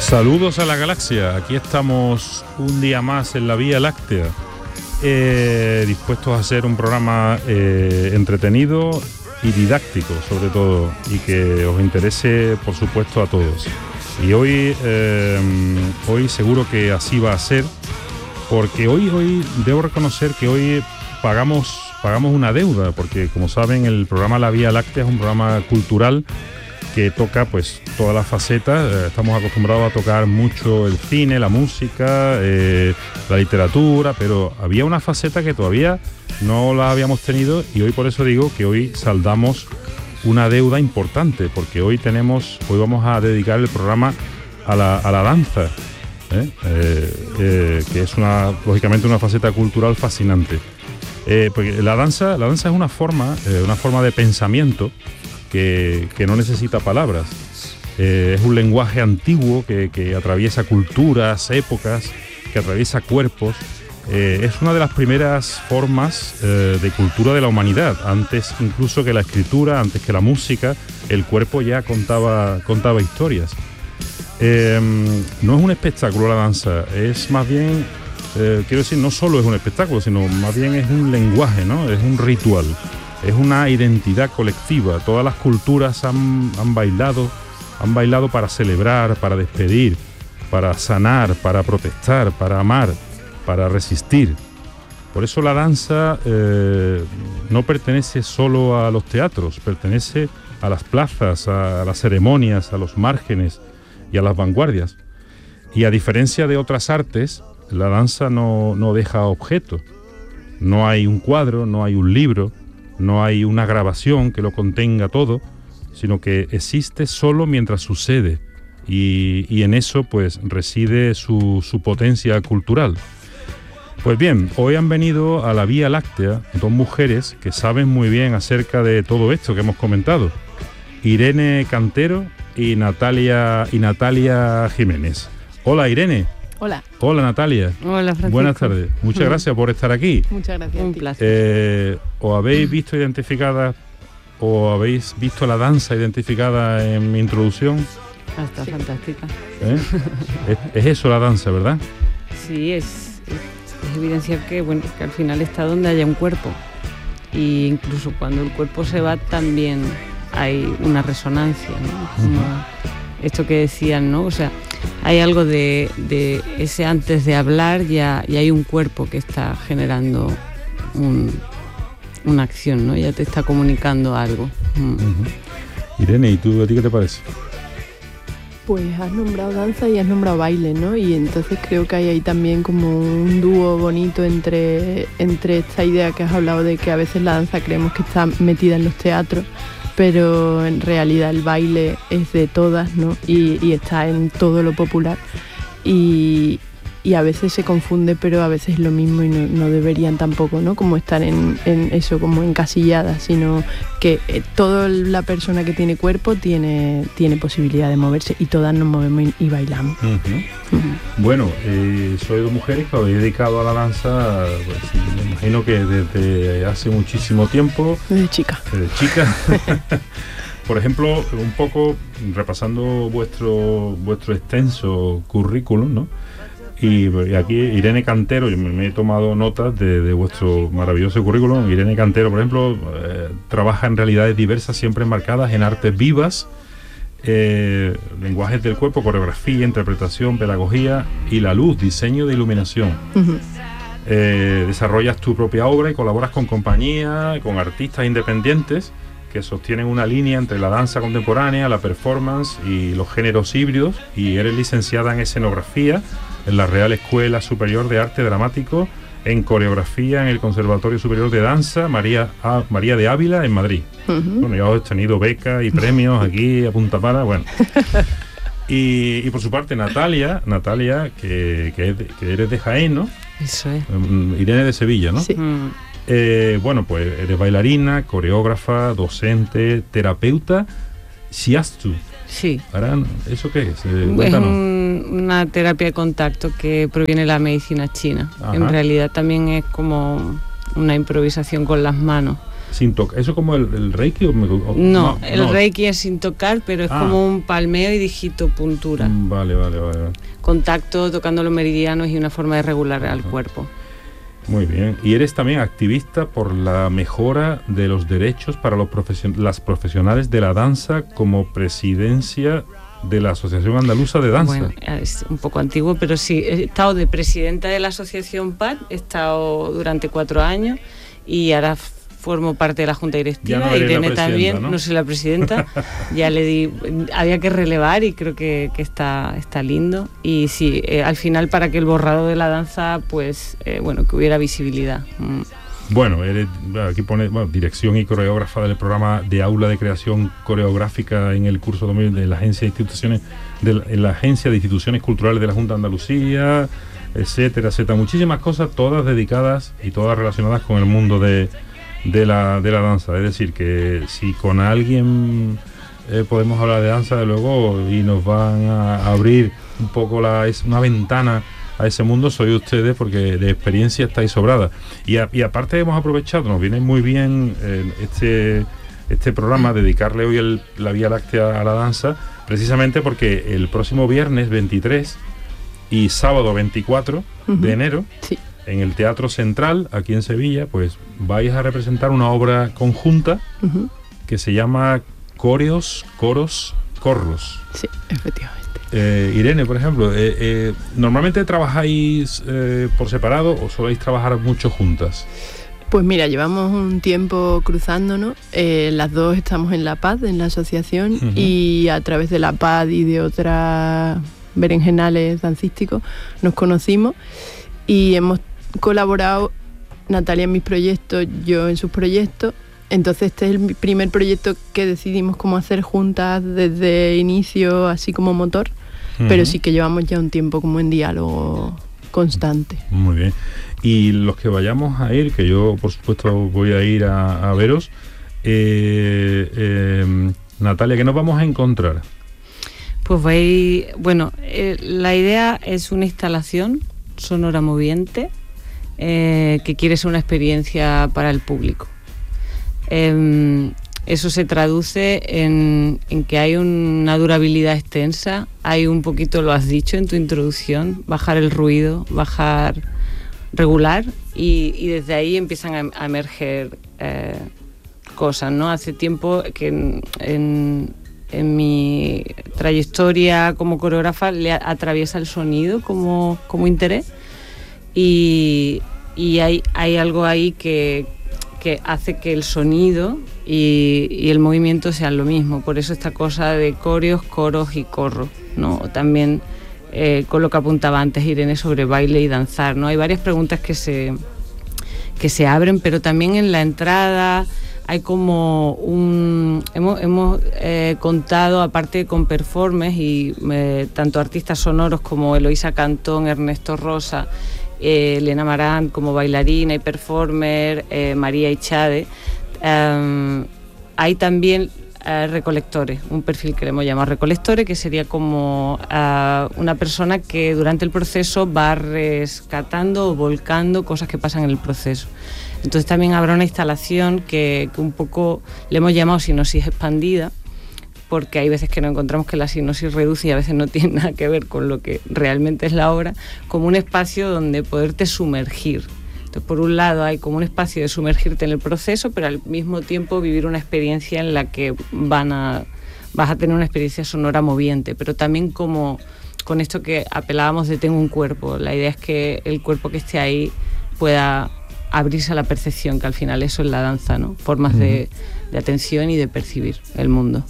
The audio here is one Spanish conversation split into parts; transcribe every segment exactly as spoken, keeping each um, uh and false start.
Saludos a la galaxia, aquí estamos un día más en la Vía Láctea, eh, dispuestos a hacer un programa eh, entretenido y didáctico sobre todo, y que os interese por supuesto a todos. Y hoy, eh, hoy seguro que así va a ser, porque hoy, hoy debo reconocer que hoy pagamos, pagamos una deuda, porque como saben el programa La Vía Láctea es un programa cultural que toca pues todas las facetas. Eh, estamos acostumbrados a tocar mucho el cine, la música, eh, la literatura, pero había una faceta que todavía no la habíamos tenido, y hoy por eso digo que hoy saldamos una deuda importante, porque hoy tenemos, hoy vamos a dedicar el programa a la, a la danza, ¿eh? Eh, eh, que es una, lógicamente una faceta cultural fascinante. Eh, porque la danza, la danza es una forma, eh, una forma de pensamiento Que, que no necesita palabras. Eh, es un lenguaje antiguo que, que atraviesa culturas, épocas, que atraviesa cuerpos. Eh, es una de las primeras formas eh, de cultura de la humanidad. Antes incluso que la escritura, antes que la música, el cuerpo ya contaba, contaba historias. Eh, no es un espectáculo la danza, es más bien, eh, quiero decir, no solo es un espectáculo, sino más bien es un lenguaje, ¿no? Es un ritual. Es una identidad colectiva. Todas las culturas han, han bailado, han bailado para celebrar, para despedir, para sanar, para protestar, para amar, para resistir. Por eso la danza eh, no pertenece solo a los teatros, pertenece a las plazas, a, a las ceremonias, a los márgenes y a las vanguardias. Y a diferencia de otras artes, la danza no, no deja objeto. No hay un cuadro, no hay un libro, no hay una grabación que lo contenga todo, sino que existe solo mientras sucede, y, y en eso pues reside su, su potencia cultural. Pues bien, hoy han venido a la Vía Láctea dos mujeres que saben muy bien acerca de todo esto que hemos comentado: Irene Cantero y Natalia, y Natalia Jiménez. Hola Irene. Hola. Hola Natalia. Hola Francisco. Buenas tardes. Muchas gracias por estar aquí. Muchas gracias. Un placer. Eh, ¿Os habéis visto identificadas o habéis visto la danza identificada en mi introducción? Ah, está sí. Fantástica. ¿Eh? es, es eso la danza, ¿verdad? Sí, es, es, es evidenciar que, bueno, que al final está donde haya un cuerpo. Y incluso cuando el cuerpo se va también hay una resonancia, ¿no? Como uh-huh. Esto que decían, ¿no? O sea, hay algo de, de ese antes de hablar, ya, ya hay un cuerpo que está generando un, una acción, ¿no? Ya te está comunicando algo. Mm. Uh-huh. Irene, ¿y tú a ti qué te parece? Pues has nombrado danza y has nombrado baile, ¿no? Y entonces creo que hay ahí también como un dúo bonito entre, entre esta idea que has hablado de que a veces la danza creemos que está metida en los teatros, pero en realidad el baile es de todas, ¿no? Y, y está en todo lo popular, y, y a veces se confunde, pero a veces es lo mismo, y no, no deberían tampoco, ¿no? Como estar en, en eso, como encasilladas, sino que eh, toda la persona que tiene cuerpo tiene, tiene posibilidad de moverse, y todas nos movemos y, y bailamos. Uh-huh. Uh-huh. Bueno, eh, soy dos mujeres que habéis dedicado a la danza, pues, me imagino que desde hace muchísimo tiempo. Desde chica. Desde chica. Por ejemplo, un poco repasando vuestro, vuestro extenso currículum, ¿no? Y aquí Irene Cantero, yo me he tomado notas de, de vuestro maravilloso currículum. Irene Cantero, por ejemplo, eh, trabaja en realidades diversas, siempre enmarcadas en artes vivas, eh, lenguajes del cuerpo, coreografía, interpretación, pedagogía y la luz, diseño de iluminación. Uh-huh. Eh, desarrollas tu propia obra y colaboras con compañías, con artistas independientes que sostienen una línea entre la danza contemporánea, la performance y los géneros híbridos, y eres licenciada en escenografía en la Real Escuela Superior de Arte Dramático, en coreografía en el Conservatorio Superior de Danza María, a, María de Ávila en Madrid. Uh-huh. Bueno, ya os he tenido becas y premios aquí a punta pala, bueno. Y, y por su parte Natalia, Natalia que, que, es de, que eres de Jaén, ¿no? Eso es. Irene de Sevilla, ¿no? Sí. Mm. Eh, bueno, pues eres bailarina, coreógrafa, docente, terapeuta, shiatsu. Sí. Ahora, ¿eso qué es? Eh, es un, una terapia de contacto que proviene de la medicina china. Ajá. En realidad también es como una improvisación con las manos. sin tocar. ¿Eso como el, el Reiki? O, o, no, no, el no. Reiki es sin tocar, pero es ah. como un palmeo y digitopuntura. Vale, vale, vale, vale. Contacto, tocando los meridianos y una forma de regular uh-huh. al cuerpo. Muy bien. Y eres también activista por la mejora de los derechos para los profesion- las profesionales de la danza, como presidencia de la Asociación Andaluza de Danza. Bueno, es un poco antiguo, pero sí, he estado de presidenta de la Asociación P A D, he estado durante cuatro años y ahora formo parte de la Junta Directiva. No Irene también, ¿no? no soy la presidenta, ya le di, había que relevar y creo que, que está, está lindo. Y sí, eh, al final para que el borrado de la danza, pues, eh, bueno, que hubiera visibilidad. Mm. Bueno, eres, aquí pone bueno, dirección y coreógrafa del programa de aula de creación coreográfica en el curso de la agencia de instituciones, de la, en la agencia de instituciones culturales de la Junta de Andalucía, etcétera, etcétera. Muchísimas cosas, todas dedicadas y todas relacionadas con el mundo de de la de la danza. Es decir, que si con alguien eh, podemos hablar de danza, de luego, y nos van a abrir un poco la es una ventana a ese mundo, soy ustedes, porque de experiencia estáis sobradas. Y, a, y aparte hemos aprovechado, nos viene muy bien eh, este este programa, dedicarle hoy el, la Vía Láctea a la danza, precisamente porque el próximo viernes veintitrés y sábado veinticuatro uh-huh. de enero, sí. en el Teatro Central, aquí en Sevilla, pues vais a representar una obra conjunta uh-huh. que se llama Coreos, Coros, Corros. Sí, efectivamente. Eh, Irene, por ejemplo, eh, eh, ¿normalmente trabajáis eh, por separado o soléis trabajar mucho juntas? Pues mira, llevamos un tiempo cruzándonos, eh, las dos estamos en la P A D, en la asociación, uh-huh. y a través de la P A D y de otras berenjenales dancísticos nos conocimos y hemos colaborado, Natalia en mis proyectos, yo en sus proyectos. Entonces este es el primer proyecto que decidimos cómo hacer juntas desde inicio, así como motor, uh-huh. pero sí que llevamos ya un tiempo como en diálogo constante. Muy bien. Y los que vayamos a ir, que yo por supuesto voy a ir a, a veros, eh, eh, Natalia, ¿qué nos vamos a encontrar? Pues vais, bueno, eh, la idea es una instalación sonora moviente eh, que quiere ser una experiencia para el público. Eh, eso se traduce en, en que hay una durabilidad extensa, hay un poquito, lo has dicho en tu introducción, bajar el ruido, bajar, regular, y, y desde ahí empiezan a, a emerger eh, cosas, ¿no? Hace tiempo que en, en, en mi trayectoria como coreógrafa le atraviesa el sonido como, como interés, y, y hay, hay algo ahí que que hace que el sonido y, y el movimiento sean lo mismo. Por eso esta cosa de coreos, coros y corros, ¿no? También eh, con lo que apuntaba antes Irene sobre baile y danzar, ¿no? Hay varias preguntas que se, que se abren, pero también en la entrada hay como un... Hemos, hemos eh, contado, aparte con performers, y eh, tanto artistas sonoros como Eloísa Cantón, Ernesto Rosa, Eh, Elena Marant como bailarina y performer, eh, María Ichade. Um, hay también uh, recolectores, un perfil que le hemos llamado recolectores, que sería como uh, una persona que durante el proceso va rescatando o volcando cosas que pasan en el proceso. Entonces también habrá una instalación que, que un poco le hemos llamado sinopsis expandida, porque hay veces que nos encontramos que la sinopsis reduce y a veces no tiene nada que ver con lo que realmente es la obra, como un espacio donde poderte sumergir. Entonces, por un lado hay como un espacio de sumergirte en el proceso, pero al mismo tiempo vivir una experiencia en la que van a, vas a tener una experiencia sonora moviente, pero también como con esto que apelábamos de tengo un cuerpo. La idea es que el cuerpo que esté ahí pueda abrirse a la percepción, que al final eso es la danza, ¿no? Formas uh-huh. de, de atención y de percibir el mundo.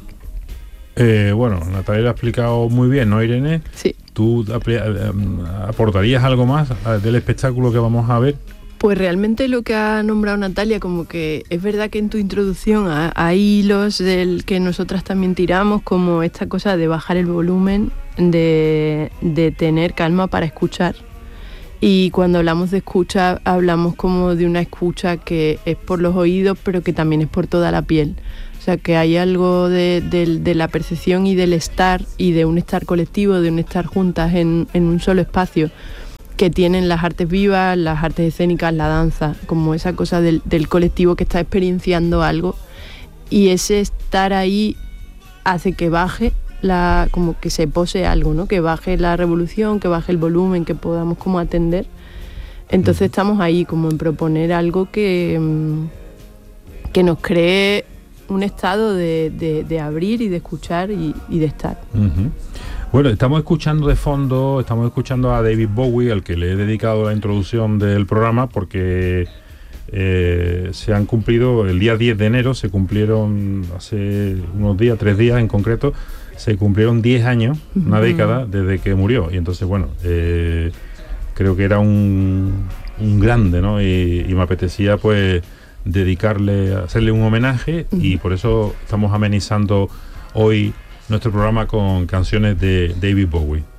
Eh, bueno, Natalia lo ha explicado muy bien, ¿no, Irene? Sí. ¿Tú aportarías algo más del espectáculo que vamos a ver? Pues realmente lo que ha nombrado Natalia, como que es verdad que en tu introducción hay hilos del que nosotras también tiramos, como esta cosa de bajar el volumen, de, de tener calma para escuchar. Y cuando hablamos de escucha, hablamos como de una escucha que es por los oídos, pero que también es por toda la piel. O sea, que hay algo de, de, de la percepción y del estar, y de un estar colectivo, de un estar juntas en, en un solo espacio, que tienen las artes vivas, las artes escénicas, la danza, como esa cosa del, del colectivo que está experienciando algo, y ese estar ahí hace que baje la, como que se pose algo, ¿no? Que baje la revolución, que baje el volumen, que podamos como atender. Entonces estamos ahí como en proponer algo que, que nos cree un estado de, de, de abrir y de escuchar y, y de estar. Uh-huh. Bueno, estamos escuchando de fondo, estamos escuchando a David Bowie, al que le he dedicado la introducción del programa, porque eh, se han cumplido, el día diez de enero, se cumplieron hace unos días, tres días en concreto, se cumplieron diez años, uh-huh. una década desde que murió, y entonces, bueno, eh, creo que era un, un grande, ¿no? Y, y me apetecía, pues, dedicarle, hacerle un homenaje, uh-huh. y por eso estamos amenizando hoy nuestro programa con canciones de David Bowie.